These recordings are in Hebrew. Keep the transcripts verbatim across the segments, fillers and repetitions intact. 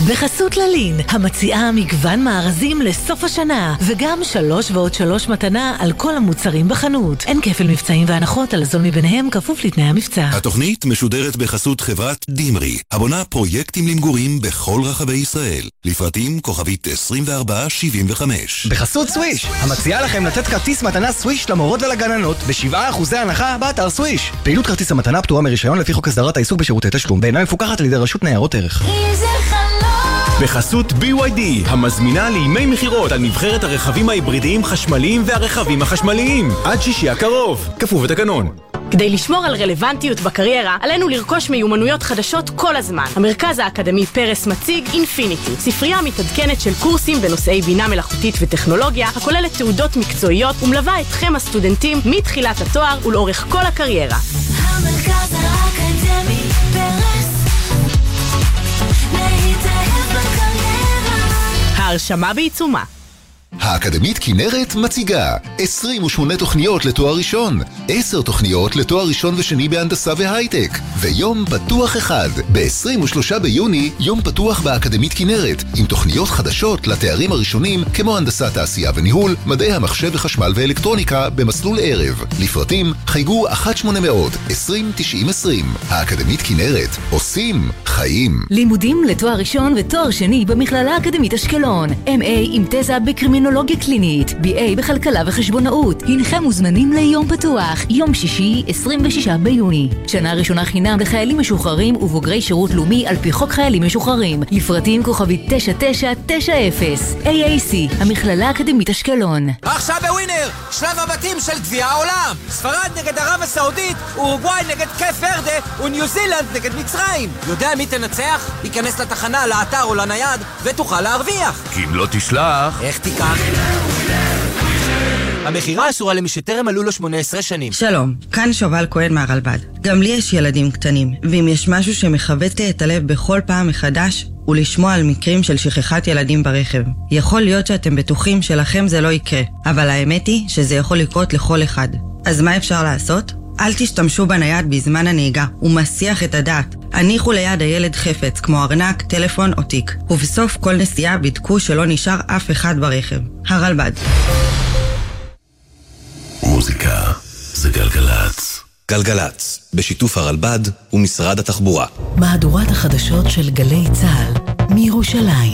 בחסות ללין, המציעה מגוון מארזים לסוף השנה, וגם שלוש ועוד שלוש מתנה על כל המוצרים בחנות. אין כפל מבצעים והנחות על זול מביניהם כפוף לתנאי המבצע. התוכנית משודרת בחסות חברת דימרי, הבונה פרויקטים למגורים בכל רחבי ישראל. לפרטים כוכבית עשרים וארבע שבעים וחמש. בחסות סוויש, המציעה לכם לתת כרטיס מתנה סוויש למורות ולגננות ב-שבעה אחוזי הנחה באתר סוויש. פעילות כרטיס המתנה פטורה מרישיון לפי חוק הסדרת העיסוק בשירותי תשלום, בעינה מפוקחת על ידי רשות ניירות ערך. בחסות בי וואי די, המזמינה לימי מחירות על נבחרת הרכבים ההיברידיים חשמליים והרכבים החשמליים. עד שישי הקרוב, כפוף לתקנון. כדי לשמור על רלוונטיות בקריירה, עלינו לרכוש מיומנויות חדשות כל הזמן. המרכז האקדמי פרס מציג אינפיניטי, ספרייה מתעדכנת של קורסים בנושאי בינה מלאכותית וטכנולוגיה, הכוללת תעודות מקצועיות ומלווה אתכם הסטודנטים מתחילת התואר ולאורך כל הקריירה. המרכז האקדמי פרס, להתאהב בקריירה. ההרשמה בעיצומה. האקדמית כנרת מציגה עשרים ושמונה תוכניות לתואר ראשון, עשר תוכניות לתואר ראשון ושני בהנדסה והייטק, ויום פתוח אחד. ב-עשרים ושלושה ביוני יום פתוח באקדמית כנרת, עם תוכניות חדשות לתארים הראשונים כמו הנדסת תעשייה וניהול, מדעי המחשב וחשמל ואלקטרוניקה במסלול ערב. לפרטים חייגו אחת שמונה מאות עשרים תשעים עשרים. האקדמית כנרת, עושים חיים. לימודים לתואר ראשון ותואר שני במכללה האקדמית אשקלון, אם איי עם תזה בקרימינולוגיה קלינית, בי איי בכלכלה וחשבונאות. הנכם מוזמנים ליום פתוח, יום שישי עשרים ושישה ביוני. שנה ראשונה חינם לחיילים משוחררים ובוגרי שירות לאומי על פי חוק חיילים משוחררים. לפרטים כוכבית תשע תשע תשע אפס. איי איי סי, המכללה האקדמית אשקלון. עכשיו בווינר, שלב הבתים של גביע העולם. ספרד נגד ערב הסעודית, אורוגוואי נגד קייפ ורדה וניו זילנד נגד מצרים. יודע מי תנצח? ייכנס לתחנה, לאתר או לנייד ותוכל להרוויח. כי אם לא תשלח, איך תיקח? המחירה אסורה למי שטרם מלאו לו שמונה עשרה שנים. שלום, כאן שובל כהן מהרלב"ד. גם לי יש ילדים קטנים, ואם יש משהו שמחבט לי את הלב בכל פעם מחדש, הוא לשמוע על מקרים של שכחת ילדים ברכב. יכול להיות שאתם בטוחים שלכם זה לא יקרה, אבל האמת היא שזה יכול לקרות לכל אחד. אז מה אפשר לעשות? אל תשתמשו בנייד בזמן הנהיגה, הוא מסיח את הדעת. הניחו ליד הילד חפץ, כמו ארנק, טלפון או תיק. ובסוף כל נסיעה בדקו שלא נשאר אף אחד ברכב. הרלב"ד. מוזיקה זה גלגלץ. גלגלץ, בשיתוף הרלב"ד ומשרד התחבורה. מהדורת החדשות של גלי צה"ל מירושלים.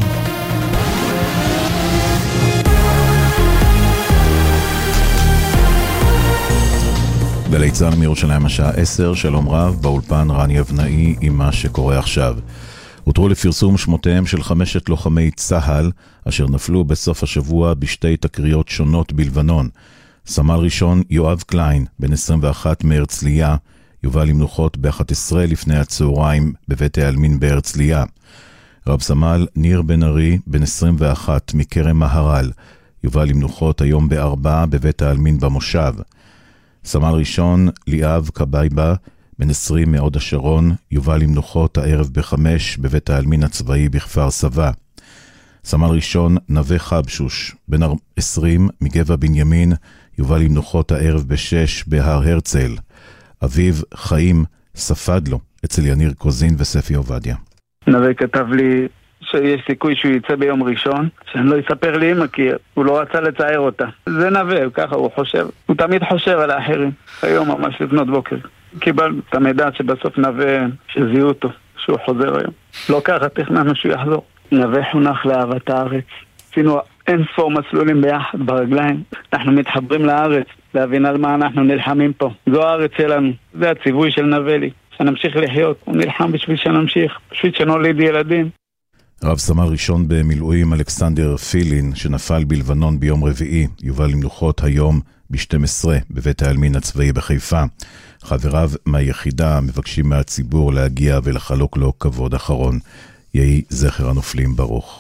גלי צה"ל מירושלים השעה עשר, שלום רב, באולפן רני אבנאי עם מה שקורה עכשיו. הותרו לפרסום שמותיהם של חמשת לוחמי צה"ל, אשר נפלו בסוף השבוע בשתי תקריות שונות בלבנון. סמל ראשון יואב קליין, בן עשרים ואחת מהרצליה, יובא למנוחות ב-אחת עשרה לפני הצהריים בבית העלמין בהרצליה. רב סמל ניר בן ארי, בן עשרים ואחת מכרם מהר"ל, יובא למנוחות היום בארבע בבית העלמין במושב. סמל ראשון ליאב קבייבה, בן עשרים מהוד השרון, יובא למנוחות הערב בחמש בבית העלמין הצבאי בכפר סבא. סמל ראשון נווה חבשוש, בן עשרים מגבע בנימין, יובא למנוחות הערב בשש בהר הרצל. אביו חיים ספד לו אצל יניר קוזין וספי עובדיה. נווה כתב לי שיש סיכוי שהוא יצא ביום ראשון, שאני לא יספר לי אמא, כי הוא לא רצה לצייר אותה. זה נווה, ככה הוא חושב. הוא תמיד חושב על האחרים. היום ממש לפנות בוקר קיבל את המידע שבסוף נווה שזיהו אותו, שהוא חוזר היום. לא ככה תכננו שהוא יחזור. נווה חונך לאהבת הארץ. עשינו אין ספור מסלולים ביחד ברגליים. אנחנו מתחברים לארץ, להבין על מה אנחנו נלחמים פה. זו הארץ שלנו, זה הציווי של נווה לי, שנמשיך לחיות. הוא נלחם בשביל שנמשיך, בשביל שנוליד ילדים. רב סמל ראשון במילואים אלכסנדר פילין, שנפל בלבנון ביום רביעי, יובא למנוחות היום ב-שתים עשרה בבית העלמין הצבאי בחיפה. חבריו מהיחידה מבקשים מהציבור להגיע ולחלוק לו כבוד אחרון. יהי זכר הנופלים ברוך.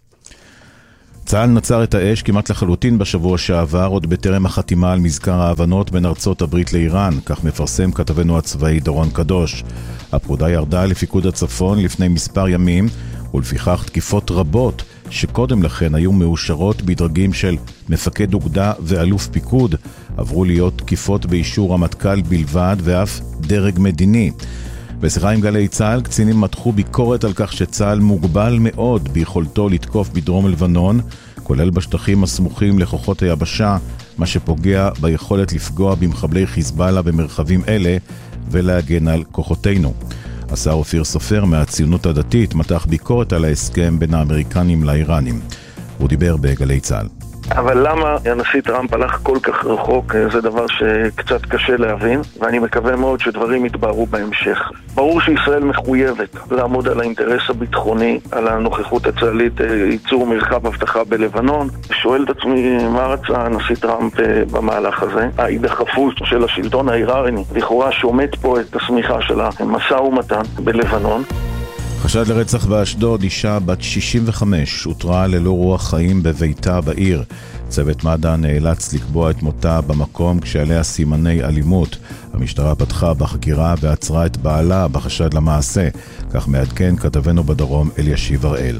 צה"ל נצר את האש כמעט לחלוטין בשבוע שעבר, עוד בטרם החתימה על מזכר ההבנות בין ארצות הברית לאיראן, כך מפרסם כתבנו הצבאי דורון קדוש. הפקודה ירדה לפיקוד הצפון לפני מספר ימים, ולפיכך תקיפות רבות שקודם לכן היו מאושרות בדרגים של מפקד אוגדה ואלוף פיקוד, עברו להיות תקיפות באישור רמטכ"ל בלבד ואף דרג מדיני. בשיחה עם גלי צה"ל, קצינים מתחו ביקורת על כך שצה"ל מוגבל מאוד ביכולתו לתקוף בדרום לבנון, כולל בשטחים הסמוכים לכוחות היבשה, מה שפוגע ביכולת לפגוע במחבלי חיזבאללה במרחבים אלה ולהגן על כוחותינו. השר אופיר סופר מהציונות הדתית מתח ביקורת על ההסכם בין האמריקנים לאיראנים. הוא דיבר בגלי צה"ל. אבל למה הנשיא טראמפ הלך כל כך רחוק, זה דבר שקצת קשה להבין, ואני מקווה מאוד שדברים יתבהרו בהמשך. ברור שישראל מחויבת לעמוד על האינטרס הביטחוני, על הנוכחות הצה"לית, ייצור מרחב הבטחה בלבנון. שואל את עצמי מה רצה הנשיא טראמפ במהלך הזה. ההידחפות של השלטון האיראני, לכאורה שומט פה את הסמיכה של המשא ומתן בלבנון. חשד לרצח באשדוד, אישה בת שישים וחמש הותרה ללא רוח חיים בביתה בעיר. צוות מד"א נאלץ לקבוע את מותה במקום כשעליה סימני אלימות. המשטרה פתחה בחקירה ועצרה את בעלה בחשד למעשה. כך מעדכן כתבנו בדרום אלישיב הראל.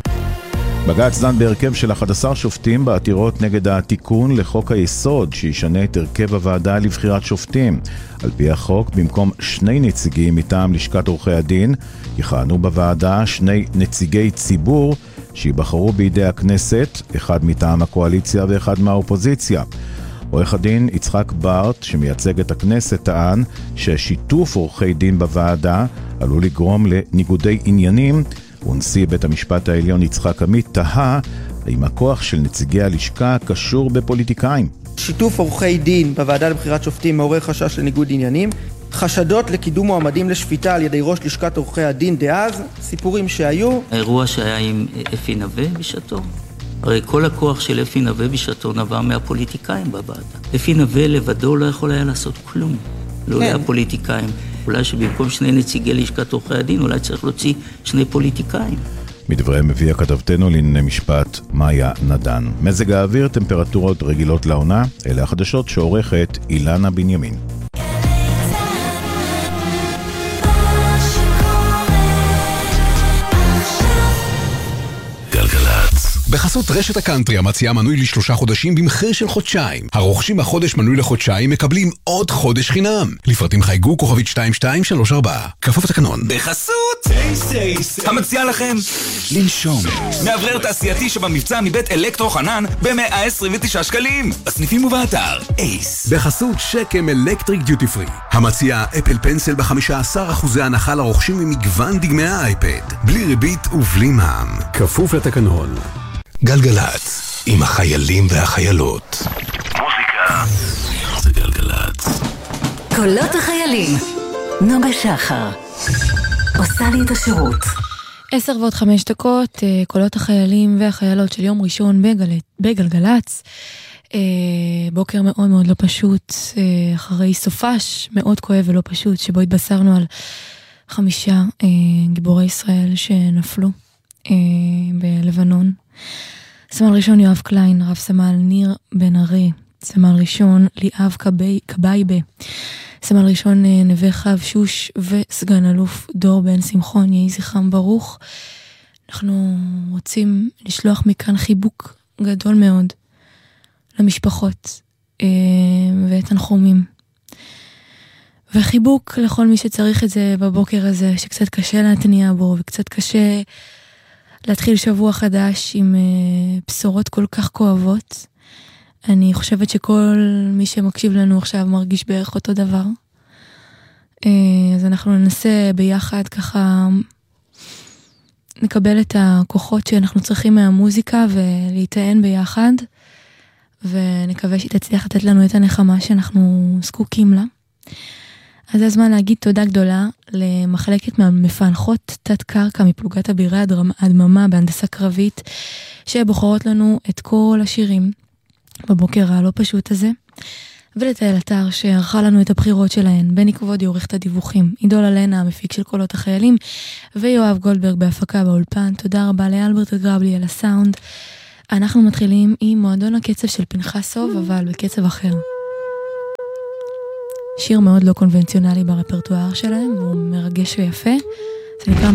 בג"ץ דן בהרכב של אחד עשר שופטים בעתירות נגד התיקון לחוק היסוד שישנה את הרכב הוועדה לבחירת שופטים. על פי החוק, במקום שני נציגים מטעם לשכת עורכי הדין, יכהנו בוועדה שני נציגי ציבור שיבחרו בידי הכנסת, אחד מטעם הקואליציה ואחד מהאופוזיציה. עורך הדין יצחק ברט, שמייצג את הכנסת, טען ששיתוף עורכי דין בוועדה עלול לגרום לניגודי עניינים, ונשיא בית המשפט העליון יצחק עמית תהה האם הכוח של נציגי הלשכה קשור בפוליטיקאים. שיתוף עורכי דין בוועדה לבחירת שופטים מעורר חשש לניגוד עניינים. חשדות לקידום מועמדים לשפיטה על ידי ראש לשכת עורכי הדין דאז, סיפורים שהיו. האירוע שהיה עם אפי נווה בשעתו. הרי כל הכוח של אפי נווה בשעתו נבע מהפוליטיקאים בוועדה. אפי נווה לבדו לא יכול היה לעשות כלום. לא היה פוליטיקאים. אולי שבמקום שני נציגי לשכת עורכי הדין, אולי צריך להוציא שני פוליטיקאים. מדבריהם מביא כתבתנו לענייני משפט מאיה נדן. מזג האוויר, טמפרטורות רגילות לעונה, אלה החדשות שעורכת אילנה בנימין. בחסות רשת הקאנטרי המציעה מנוי לשלושה חודשים במחיר של חודשיים. הרוכשים החודש מנוי לחודשיים מקבלים עוד חודש חינם. לפרטים חייגו כוכבית שתיים שתיים שלוש ארבע. כפוף לתקנון. בחסות אייס אייס המציע לכם לנשום מאוורר תעשייתי שבמבצע מבית אלקטרו חנן ב-מאה עשרים ותשעה שקלים בסניפים ובאתר אייס. בחסות שקם אלקטריק דיוטי פרי המציע אפל פנסל ב-חמישה עשר אחוז הנחה לרוכשים ממגוון דגמי האייפד בלי ריבית ובלי מע"מ. כפוף לתקנון. גלגלץ, עם החיילים והחיילות. מוזיקה זה גלגלץ. קולות החיילים. נוגה שחר עושה לי את השירות. עשר ועוד חמש דקות, קולות החיילים והחיילות של יום ראשון בגל... בגלגלץ. בוקר מאוד מאוד לא פשוט, אחרי סופש מאוד כואב ולא פשוט, שבו התבשרנו על חמישה גיבורי ישראל שנפלו בלבנון. סמל ראשון יואב קליין, רב סמל ניר בן ארי, סמל ראשון ליאב קבייבה, סמל ראשון נווה חב שוש וסגן אלוף דור בן שמחון, יהי זכרם ברוך. אנחנו רוצים לשלוח מכאן חיבוק גדול מאוד למשפחות ותנחומים, וחיבוק לכל מי שצריך את זה בבוקר הזה, שקצת קשה להתניע בו וקצת קשה להתחיל שבוע חדש עם uh, בשורות כל כך כואבות. אני חושבת שכל מי שמקשיב לנו עכשיו מרגיש בערך אותו דבר. Uh, אז אנחנו ננסה ביחד ככה נקבל את הכוחות שאנחנו צריכים מהמוזיקה ולהיטען ביחד, ונקווה שהיא תצליח לתת לנו את הנחמה שאנחנו זקוקים לה. אז זה הזמן להגיד תודה גדולה למחלקת מהמפענחות תת קרקע מפלוגת אבירי הדממה בהנדסה קרבית, שבוחרות לנו את כל השירים בבוקר הלא פשוט הזה, ולתאל אתר שערכה לנו את הבחירות שלהן. בני כבודי עורך את הדיווחים, עידול אלנה המפיק של קולות החיילים, ויואב גולדברג בהפקה באולפן. תודה רבה לאלברט גרבלי על הסאונד. אנחנו מתחילים עם מועדון הקצב של פנחס סוב, אבל בקצב אחר. שיר מאוד לא קונבנציונלי ברפרטואר שלהם, והוא מרגש ויפה. זה נקרא